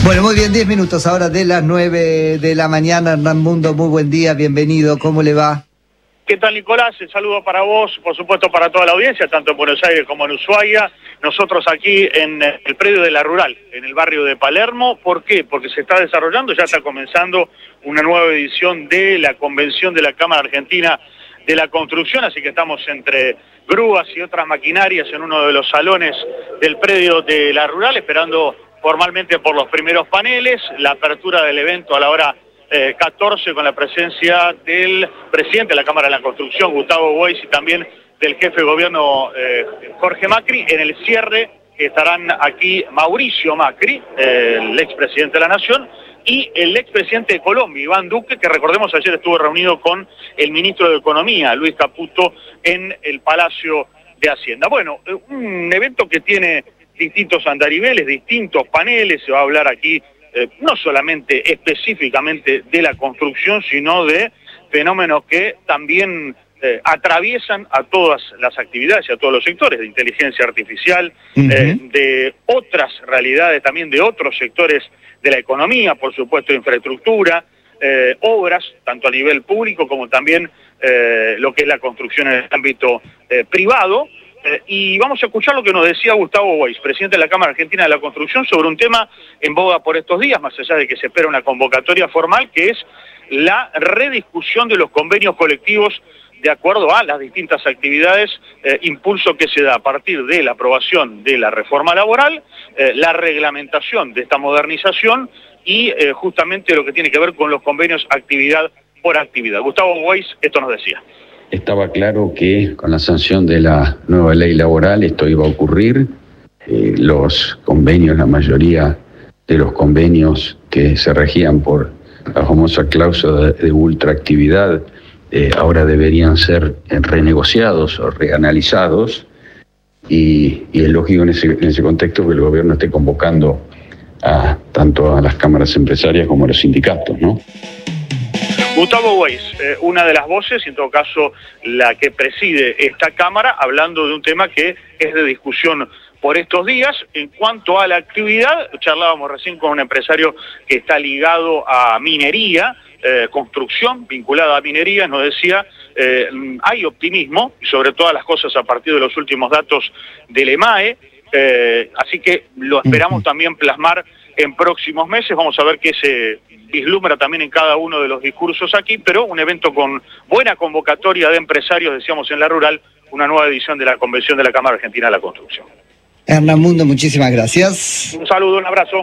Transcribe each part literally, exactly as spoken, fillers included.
Bueno, muy bien, diez minutos ahora de las nueve de la mañana. Hernán Mundo, muy buen día, bienvenido, ¿cómo le va? ¿Qué tal, Nicolás? El saludo para vos, por supuesto para toda la audiencia, tanto en Buenos Aires como en Ushuaia. Nosotros aquí en el predio de La Rural, en el barrio de Palermo. ¿Por qué? Porque se está desarrollando, ya está comenzando una nueva edición de la Convención de la Cámara Argentina de la Construcción, así que estamos entre grúas y otras maquinarias en uno de los salones del predio de La Rural, esperando formalmente por los primeros paneles, la apertura del evento a la hora eh, catorce con la presencia del presidente de la Cámara de la Construcción, Gustavo Weiss, y también del jefe de gobierno eh, Jorge Macri. En el cierre estarán aquí Mauricio Macri, eh, el expresidente de la Nación, y el expresidente de Colombia, Iván Duque, que recordemos ayer estuvo reunido con el ministro de Economía, Luis Caputo, en el Palacio de Hacienda. Bueno, un evento que tiene distintos andariveles, distintos paneles. Se va a hablar aquí eh, no solamente específicamente de la construcción, sino de fenómenos que también eh, atraviesan a todas las actividades y a todos los sectores, de inteligencia artificial, uh-huh. eh, de otras realidades, también de otros sectores de la economía, por supuesto, infraestructura, eh, obras, tanto a nivel público como también eh, lo que es la construcción en el ámbito eh, privado. Eh, y vamos a escuchar lo que nos decía Gustavo Weiss, presidente de la Cámara Argentina de la Construcción, sobre un tema en boga por estos días, más allá de que se espera una convocatoria formal, que es la rediscusión de los convenios colectivos de acuerdo a las distintas actividades, eh, impulso que se da a partir de la aprobación de la reforma laboral, eh, la reglamentación de esta modernización y eh, justamente lo que tiene que ver con los convenios actividad por actividad. Gustavo Weiss, esto nos decía. Estaba claro que con la sanción de la nueva ley laboral esto iba a ocurrir. Eh, los convenios, la mayoría de los convenios que se regían por la famosa cláusula de, de ultraactividad, eh, ahora deberían ser renegociados o reanalizados. Y, y es lógico en ese, en ese contexto que el gobierno esté convocando a tanto a las cámaras empresarias como a los sindicatos, ¿no? Gustavo Weiss, eh, una de las voces, y en todo caso la que preside esta Cámara, hablando de un tema que es de discusión por estos días. En cuanto a la actividad, charlábamos recién con un empresario que está ligado a minería, eh, construcción vinculada a minería, nos decía, eh, hay optimismo, y sobre todas las cosas a partir de los últimos datos del EMAE, eh, así que lo esperamos también plasmar en próximos meses. Vamos a ver qué se vislumbra también en cada uno de los discursos aquí, pero un evento con buena convocatoria de empresarios, decíamos en La Rural, una nueva edición de la Convención de la Cámara Argentina de la Construcción. Hernán Mundo, muchísimas gracias. Un saludo, un abrazo.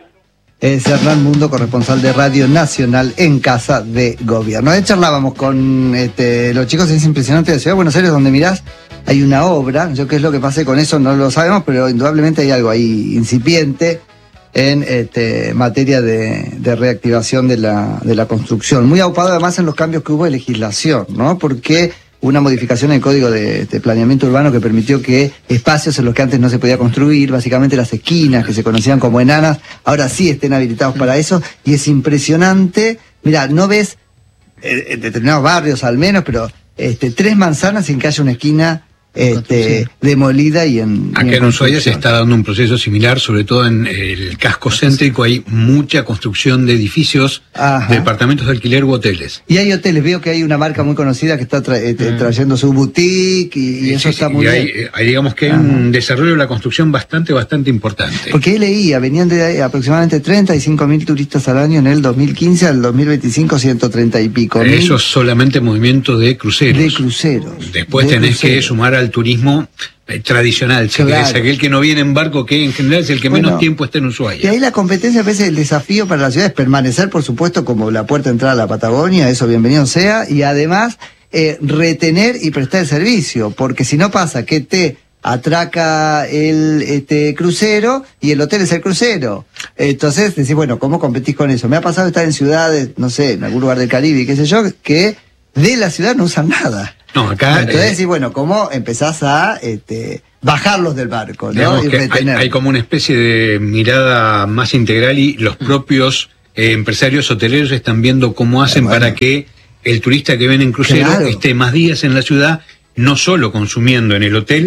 Es Hernán Mundo, corresponsal de Radio Nacional en Casa de Gobierno. Ayer charlábamos con este, los chicos, es impresionante, de Ciudad de Buenos Aires, donde mirás, hay una obra. Yo qué es lo que pase con eso no lo sabemos, pero indudablemente hay algo ahí incipiente en este, materia de, de reactivación de la, de la construcción. Muy aupado además en los cambios que hubo de legislación, ¿no? Porque una modificación en el Código de, de Planeamiento Urbano que permitió que espacios en los que antes no se podía construir, básicamente las esquinas que se conocían como enanas, ahora sí estén habilitados para eso, y es impresionante. Mirá, no ves eh, en determinados barrios al menos, pero este, tres manzanas sin que haya una esquina Este, demolida y en... Acá en Ushuaia se está dando un proceso similar, sobre todo en el casco céntrico. Hay mucha construcción de edificios, Ajá. de departamentos de alquiler u hoteles. Y hay hoteles, veo que hay una marca muy conocida que está tra eh, mm. trayendo su boutique y, y sí, eso sí, está muy y bien. Hay, hay, digamos que hay Ajá. un desarrollo de la construcción bastante, bastante importante. Porque ahí leía, venían de aproximadamente treinta y cinco mil turistas al año en el dos mil quince al dos mil veinticinco, ciento treinta y pico. Eso es solamente movimiento de cruceros. De cruceros. Después de tenés cruceros. que sumar al turismo eh, tradicional, si claro. querés, aquel que no viene en barco, que en general es el que bueno, menos tiempo está en Ushuaia. Y ahí la competencia, a veces el desafío para la ciudad es permanecer, por supuesto, como la puerta de entrada a la Patagonia, eso bienvenido sea, y además eh, retener y prestar el servicio, porque si no pasa que te atraca el este crucero y el hotel es el crucero. Entonces decís, bueno, ¿cómo competís con eso? Me ha pasado estar en ciudades, no sé, en algún lugar del Caribe, qué sé yo, que de la ciudad no usan nada. No, acá... Entonces, eh, y bueno, ¿cómo empezás a este, bajarlos del barco, ¿no? Y hay, hay como una especie de mirada más integral y los propios eh, empresarios hoteleros están viendo cómo hacen bueno. para que el turista que viene en crucero claro. esté más días en la ciudad, no solo consumiendo en el hotel,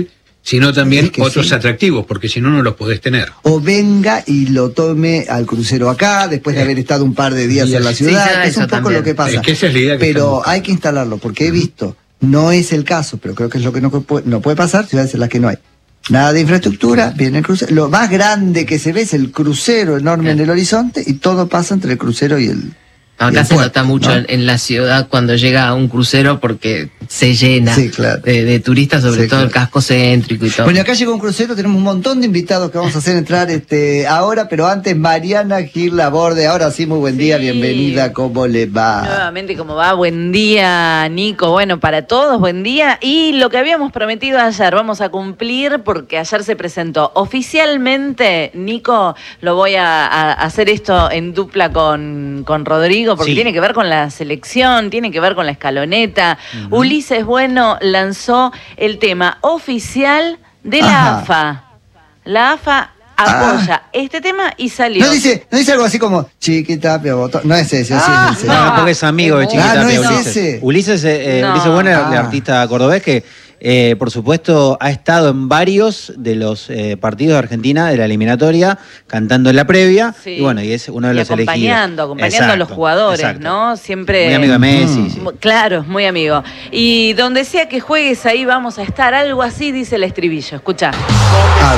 sino también otros sí. atractivos, porque si no, no los podés tener. O venga y lo tome al crucero acá, después de haber estado un par de días sí, en la ciudad, sí, que es un poco también. Lo que pasa. Es que esa es la idea que pero hay que instalarlo, porque he visto, no es el caso, pero creo que es lo que no puede, no puede pasar, ciudades en las que no hay nada de infraestructura, viene el crucero, lo más grande que se ve es el crucero enorme en el horizonte, y todo pasa entre el crucero y el... Acá se nota mucho ¿no? en la ciudad cuando llega un crucero porque se llena sí, claro. de, de turistas, sobre sí, todo claro. el casco céntrico y todo. Bueno, acá llegó un crucero, tenemos un montón de invitados que vamos a hacer entrar este ahora, pero antes Mariana Gil Laborde, ahora sí, muy buen día, sí. bienvenida, ¿cómo le va? Nuevamente, ¿cómo va? Buen día, Nico, bueno, para todos, buen día, y lo que habíamos prometido ayer, vamos a cumplir porque ayer se presentó oficialmente, Nico, lo voy a, a hacer esto en dupla con, con Rodrigo, porque sí. tiene que ver con la selección, tiene que ver con la escaloneta. Uh-huh. Ulises Bueno lanzó el tema oficial de la Ajá. A F A. La A F A apoya ah. este tema y salió. No dice, no dice algo así como Chiquitapia Botón. No es ese, ah, sí es ese. No, porque es amigo de Chiquitapia. Ah, no es Ulises. ese. Ulises, eh, no. Ulises Bueno, ah. el artista cordobés que Eh, por supuesto, ha estado en varios de los eh, partidos de Argentina de la eliminatoria, cantando en la previa, sí. y bueno, y es uno de y los acompañando, elegidos. Acompañando exacto, a los jugadores, exacto. ¿no? Siempre... Muy amigo de Messi. Mm. Sí. Claro, muy amigo. Y donde sea que juegues, ahí vamos a estar, algo así dice el estribillo, escuchá.